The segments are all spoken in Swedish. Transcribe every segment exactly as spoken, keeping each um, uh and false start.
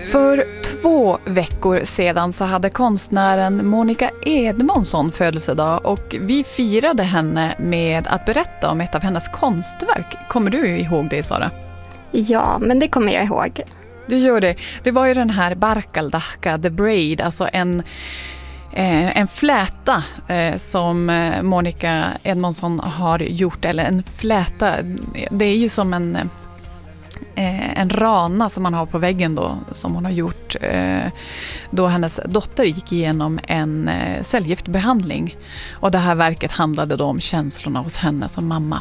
För två veckor sedan så hade konstnären Monica Edmondsson födelsedag och vi firade henne med att berätta om ett av hennes konstverk. Kommer du ihåg det, Sara? Ja, men det kommer jag ihåg. Du gör det. Det var ju den här Barkaldaka, The Braid, alltså en, eh, en fläta eh, som Monica Edmondsson har gjort, eller en fläta, det är ju som en... en rana som man har på väggen då, som hon har gjort eh, då hennes dotter gick igenom en eh, cellgiftbehandling. Och det här verket handlade då om känslorna hos henne som mamma.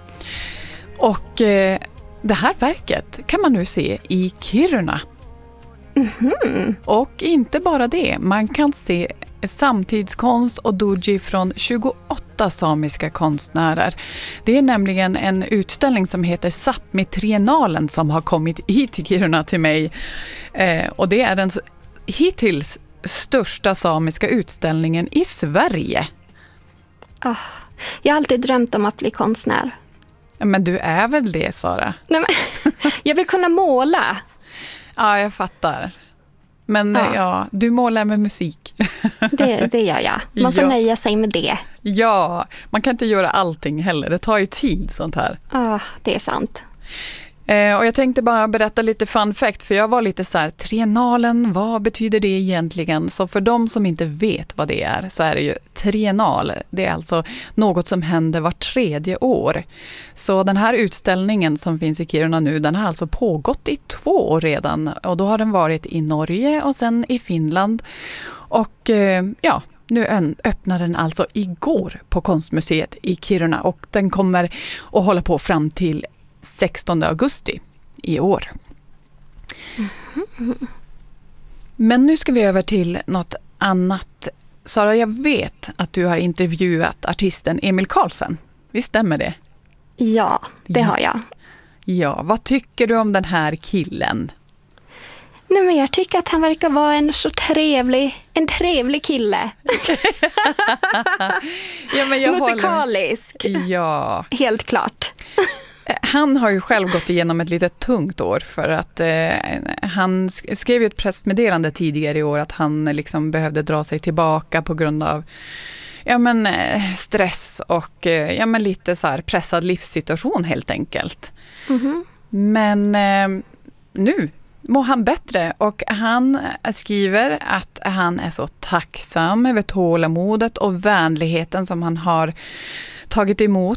Och eh, det här verket kan man nu se i Kiruna. Mm-hmm. Och inte bara det, man kan se samtidskonst och doji från tjugoåtta samiska konstnärer. Det är nämligen en utställning som heter Sápmi-triennalen som har kommit hit till Kiruna till mig. Eh, och det är den hittills största samiska utställningen i Sverige. Oh, jag har alltid drömt om att bli konstnär. Men du är väl det, Sara? Nej, men, jag vill kunna måla. Ja, jag fattar. Men ja. ja, du målar med musik. Det, det gör jag. Man får ja. nöja sig med det. Ja, man kan inte göra allting heller. Det tar ju tid sånt här. Ja, det är sant. Eh, och jag tänkte bara berätta lite fun fact, för jag var lite så här, triennalen, vad betyder det egentligen? Så för de som inte vet vad det är så är det ju triennal. Det är alltså något som händer var tredje år. Så den här utställningen som finns i Kiruna nu, den har alltså pågått i två år redan. Och då har den varit i Norge och sen i Finland. Och eh, ja... Nu öppnar den alltså igår på Konstmuseet i Kiruna och den kommer att hålla på fram till sextonde augusti i år. Mm-hmm. Men nu ska vi över till något annat. Sara, jag vet att du har intervjuat artisten Emil Karlsson. Visst stämmer det? Ja, det har jag. Ja, vad tycker du om den här killen? Nej, men jag tycker att han verkar vara en så trevlig, en trevlig kille. Ja, men jag musikalisk. Håller... Ja. Helt klart. Han har ju själv gått igenom ett lite tungt år för att eh, han skrev ju ett pressmeddelande tidigare i år att han liksom behövde dra sig tillbaka på grund av ja, men, eh, stress och eh, ja, men lite så här pressad livssituation helt enkelt. Mm-hmm. Men eh, nu mår han bättre och han skriver att han är så tacksam över tålamodet och vänligheten som han har tagit emot